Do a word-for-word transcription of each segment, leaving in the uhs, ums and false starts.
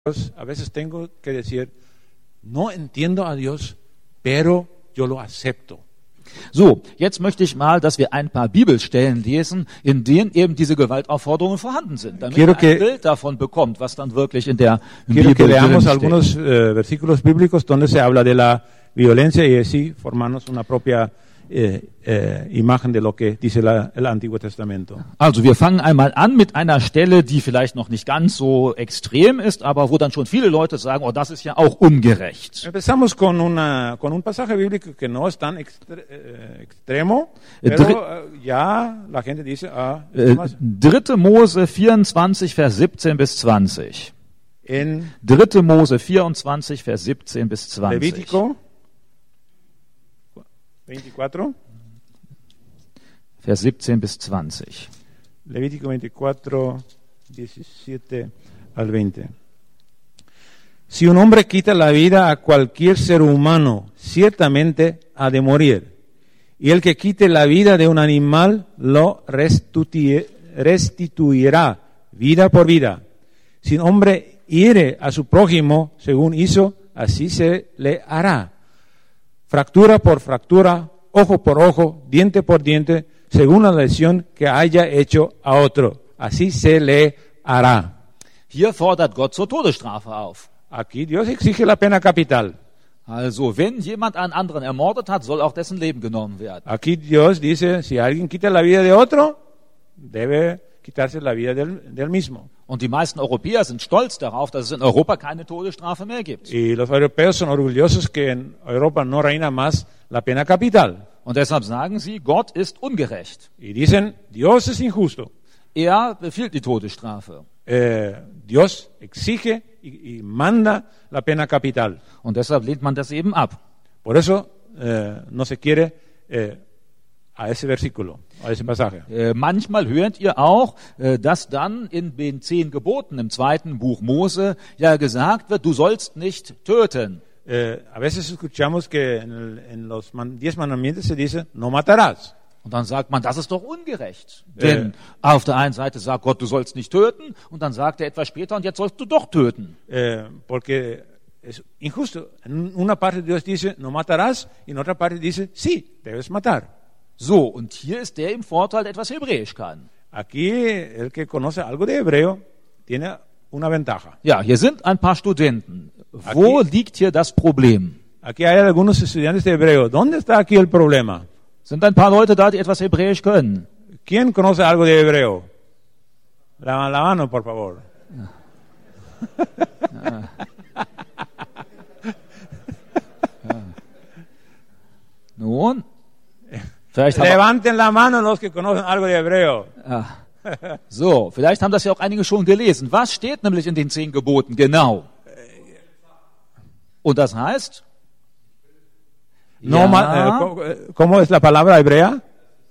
A veces tengo que decir, no entiendo a Dios, pero yo lo acepto. So, jetzt möchte ich mal, dass wir ein paar Bibelstellen lesen, in denen eben diese Gewaltaufforderungen vorhanden sind, damit Quiero ihr que- ein Bild davon bekommt, was dann wirklich in der Quiero que Bibel leamos drin algunos steht. eh, versículos bíblicos donde se habla de la violencia y así formarnos una propia eh, eh, imagen de lo que dice la- el Antiguo Testamento. Also wir fangen einmal an mit einer Stelle, die vielleicht noch nicht ganz so extrem ist, aber wo dann schon viele Leute sagen, oh, das ist ja auch ungerecht. Empezamos con, una, con un pasaje bíblico que no es tan extre- eh, extremo, Eh, pero dri- eh, ya la gente dice, ah, Äh, más. dritte Mose vierundzwanzig, Vers siebzehn bis zwanzig. En dritte Mose vierundzwanzig, Vers siebzehn bis zwanzig. Levítico veinticuatro, Vers siebzehn bis zwanzig. Levítico veinticuatro, diecisiete al veinte. Si un hombre quita la vida a cualquier ser humano, ciertamente ha de morir. Y el que quite la vida de un animal lo restituye- restituirá vida por vida. Si un hombre hiere a su prójimo según hizo, así se le hará. Fractura por fractura, ojo por ojo, diente por diente, según la lesión que haya hecho a otro. Así se le hará. Hier fordert Gott zur Todesstrafe auf. Aquí Dios exige la pena capital. Also, wenn jemand einen anderen ermordet hat, soll auch dessen Leben genommen werden. Aquí Dios dice, si alguien quita la vida de otro, debe quitarse la vida del, del mismo. Und die meisten Europäer sind stolz darauf, dass es in Europa keine Todesstrafe mehr gibt. Y los europeos son orgullosos que en Europa no reina más la pena capital. Und deshalb sagen sie, Gott ist ungerecht. Y dicen, Dios es injusto. Er befiehlt die Todesstrafe. Eh, Dios exige y, y manda la pena capital. Und deshalb lehnt man das eben ab. Por eso eh, no se quiere eh, a ese versículo, a ese pasaje. Äh, manchmal hört ihr auch, äh, dass dann in den zehn Geboten im zweiten Buch Mose ja gesagt wird, du sollst nicht töten. Eh, a veces escuchamos que en, el- en los man- diez mandamientos se dice, no matarás. Und dann sagt man, das ist doch ungerecht. Denn auf der einen Seite sagt Gott, du sollst nicht töten, und dann sagt er etwas später, und jetzt sollst du doch töten. Eh, porque es injusto. En una parte Dios dice, no matarás, y en otra parte dice, sí, debes matar. So, und hier ist der im Vorteil, der etwas Hebräisch kann. Aquí el que conoce algo de hebreo tiene una ventaja. Ja, hier sind ein paar Studenten. Wo Aquí- liegt hier das Problem? Aquí hay algunos estudiantes de hebreo. ¿Dónde está aquí el problema? Sind ein paar Leute da, die etwas Hebräisch können? ¿Quién conoce algo de hebreo? La, la mano, por favor. Nun, vielleicht haben, Levanten la mano los que conocen algo de hebreo. ah, so, vielleicht haben das ja auch einige schon gelesen. Was steht nämlich in den zehn Geboten genau? Und das heißt? No, Ja. ma- eh, ¿cómo- eh, ¿Cómo es la palabra hebrea?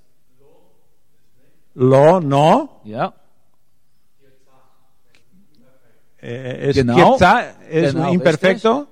Lo, no. Ja, Eh, es Genau. Quetzá, es Genau, un imperfecto.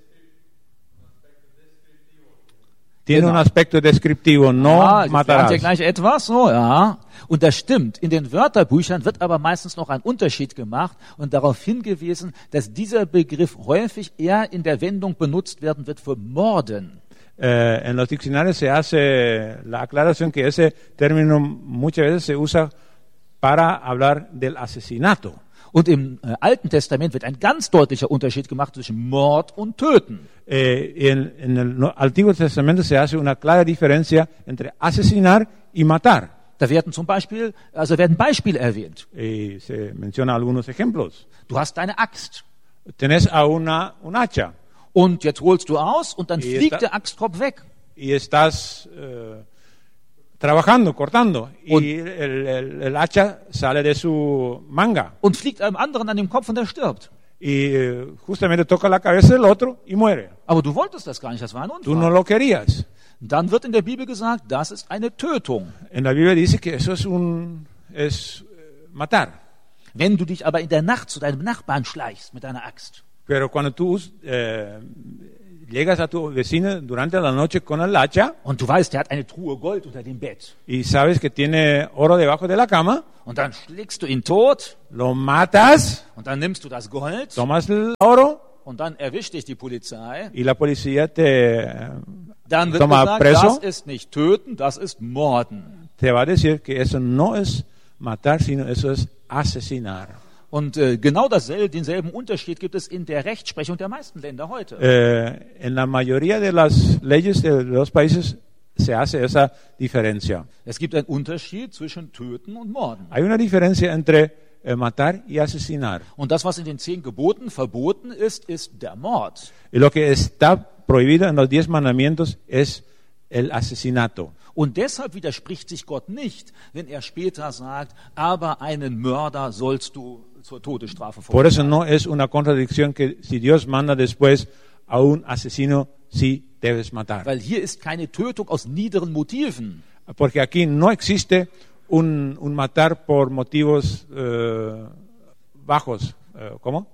Tiene Genau. un aspecto descriptivo, no ah, jetzt lernt matarás. ihr gleich etwas, so, ja. Und das stimmt. In den Wörterbüchern wird aber meistens noch ein Unterschied gemacht und darauf hingewiesen, dass dieser Begriff häufig eher in der Wendung benutzt werden wird für Morden. Eh, en los diccionarios se hace la aclaración que ese término muchas veces se usa para hablar del asesinato. Und im äh, Alten Testament wird ein ganz deutlicher Unterschied gemacht zwischen Mord und Töten. Eh, en, en el no- Antiguo Testamento se hace una clara diferencia entre asesinar y matar. Da werden zum Beispiel, also werden Beispiele erwähnt. Y se menciona algunos ejemplos. Du hast deine Axt Tenés a una, un hacha und jetzt holst du aus und dann Hier fliegt está- der Axtkopf weg. y estás eh, trabajando, cortando, Und- y el, el- el hacha sale de su manga Und fliegt einem anderen an den Kopf und er stirbt. y eh, justamente toca la cabeza del otro y muere. Aber du wolltest das gar nicht, das war ein Tú no Unfall. lo querías. Dann wird in der Bibel gesagt, das ist eine Tötung. En la Biblia dice que eso es un es eh, matar. Wenn du dich aber in der Nacht zu deinem Nachbarn schleichst mit deiner Axt, Pero cuando tú eh, llegas a tu vecino durante la noche con el hacha und du weißt, der hat eine Truhe Gold unter dem Bett. y sabes que tiene oro debajo de la cama, Und dann schlägst du ihn tot lo matas, und dann nimmst du das Gold tomas el oro und dann erwischt dich die Polizei. y la policía te, eh, Dann wird toma gesagt, preso. das ist nicht töten, das ist morden. te va a decir que eso no es matar, sino eso es asesinar. Und äh, genau dasselbe, denselben Unterschied gibt es in der Rechtsprechung der meisten Länder heute. Eh, en la mayoría de las leyes de los países se hace esa diferencia. Es gibt einen Unterschied zwischen töten und morden. Hay una diferencia entre eh, matar y asesinar. Und das, was in den zehn Geboten verboten ist, ist der Mord. Y lo que está prohibido en los diez mandamientos es el asesinato. Und deshalb widerspricht sich Gott nicht, wenn er später sagt, aber einen Mörder sollst du zur Todesstrafe Por eso verurteilen. no es una contradicción que si Dios manda después a un asesino, sí debes matar. Weil hier ist keine Tötung aus niederen Motiven. Porque aquí no existe un, un matar por motivos eh, bajos, eh, ¿cómo?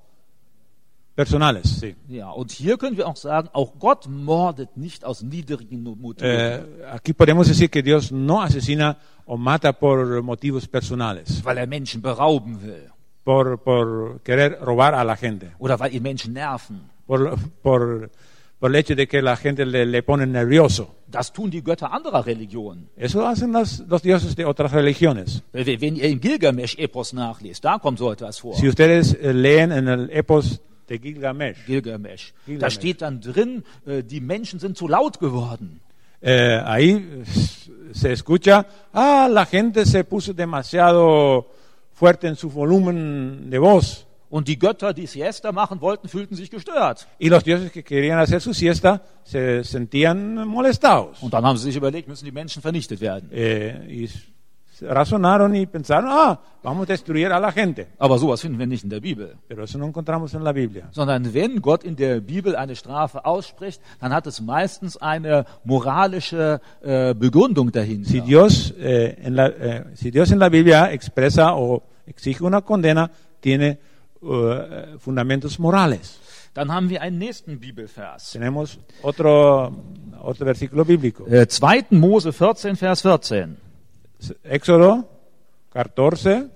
Personales, sí. Ja, und hier können wir auch sagen, auch Gott mordet nicht aus niedrigen Motiven. Eh, aquí podemos decir que Dios no asesina o mata por motivos personales, Weil er Menschen berauben will. por, por querer robar a la gente, Oder weil ihn Menschen nerven. por, por, por el hecho de que la gente le, le pone nervioso. Das tun die Götter anderer Religionen. Eso hacen las, los dioses de otras religiones. Wenn ihr im Gilgamesch-Epos nachlest, da kommt so etwas vor. Si ustedes eh, leen en el epos de Gilgamesh, Gilgamesh. Da Gilgamesh. steht dann drin, äh, die Menschen sind zu laut geworden. eh, ahí se escucha, ah, la gente se puso demasiado fuerte en su volumen de voz. Und die Götter, die Siesta machen wollten, fühlten sich gestört. Y los dioses que querían hacer su siesta se sentían molestados. Und dann haben sie sich überlegt, müssen die Menschen vernichtet werden. Eh, y razonaron y pensaron, ah, vamos a destruir a la gente. Aber sowas finden wir nicht in der Bibel. Pero eso no encontramos en la Biblia. Sondern wenn Gott in der Bibel eine Strafe ausspricht, dann hat es meistens eine moralische äh, Begründung dahinter. Si Dios, eh, en la, eh, si Dios en la Biblia expresa o exige una condena, tiene uh, fundamentos morales. Dann haben wir einen nächsten Bibelvers. Tenemos otro, otro versículo bíblico. Äh, zweiten Mose vierzehn, Vers vierzehn. Éxodo catorce,